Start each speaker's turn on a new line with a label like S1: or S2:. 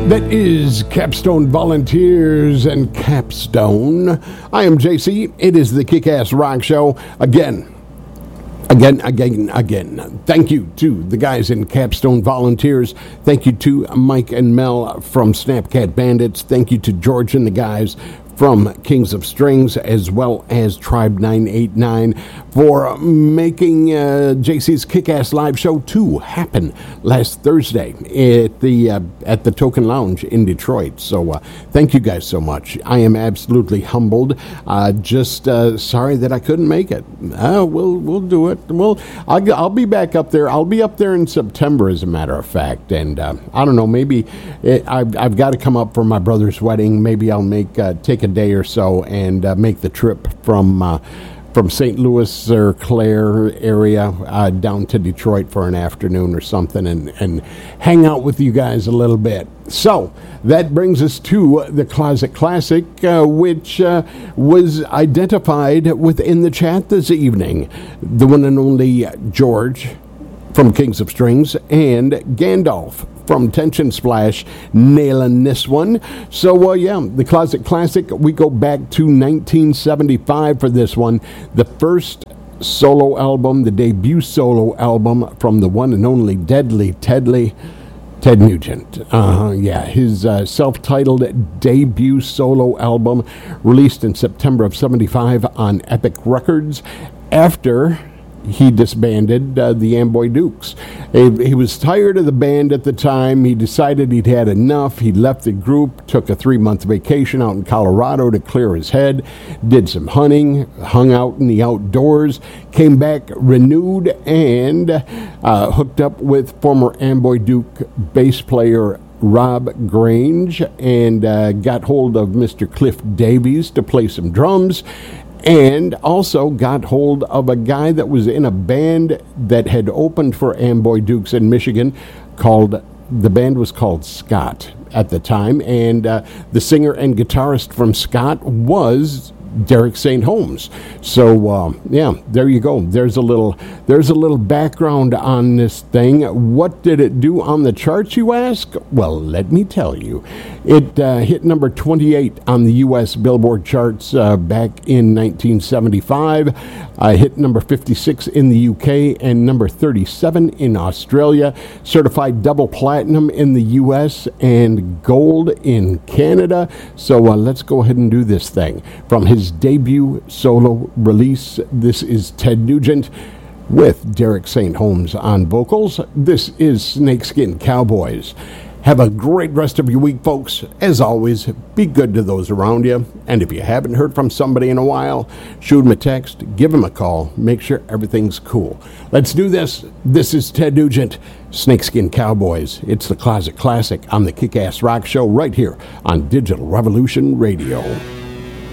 S1: That is Capstone Volunteers and Capstone. I am JC. It is the Kick-Ass Rock Show. Again. Thank you to the guys in Capstone Volunteers. Thank you to Mike and Mel from Snapcat Bandits. Thank you to George and the guys from Kings of Strings, as well as Tribe 989, for making JC's Kick-Ass Live Show 2 happen last Thursday at the Token Lounge in Detroit. So thank you guys so much. I am absolutely humbled. Just sorry that I couldn't make it. We'll do it. I'll be back up there. I'll be up there in September, as a matter of fact. And I don't know, maybe I've got to come up for my brother's wedding. Maybe I'll take a day or so and make the trip from St. Louis or Clare area down to Detroit for an afternoon or something and hang out with you guys a little bit. So that brings us to the Closet Classic, which was identified within the chat this evening. The one and only George from Kings of Strings and Gandalf from Tension Splash nailing this one. So, the Closet Classic, we go back to 1975 for this one. The first solo album, the debut solo album from the one and only Deadly Ted Nugent. His self-titled debut solo album, released in September of 75 on Epic Records, after he disbanded the Amboy Dukes. He was tired of the band at the time. He decided he'd had enough. He left the group, took a 3-month vacation out in Colorado to clear his head, did some hunting, hung out in the outdoors, came back renewed, and hooked up with former Amboy Duke bass player Rob Grange, and got hold of Mr. Cliff Davies to play some drums, and also got hold of a guy that was in a band that had opened for Amboy Dukes in Michigan. The band was called Scott at the time, and the singer and guitarist from Scott was Derek St. Holmes. So there you go. There's a little background on this thing. What did it do on the charts, you ask? Well, let me tell you. It hit number 28 on the U.S. Billboard charts back in 1975. Hit number 56 in the UK and number 37 in Australia. Certified double platinum in the U.S. and gold in Canada. So let's go ahead and do this thing. From his debut solo release, this is Ted Nugent with Derek St. Holmes on vocals. This is Snakeskin Cowboys. Have a great rest of your week, folks. As always, be good to those around you. And if you haven't heard from somebody in a while, shoot them a text, give them a call, make sure everything's cool. Let's do this. This is Ted Nugent, Snakeskin Cowboys. It's the Closet Classic on the Kick-Ass Rock Show right here on Digital Revolution Radio.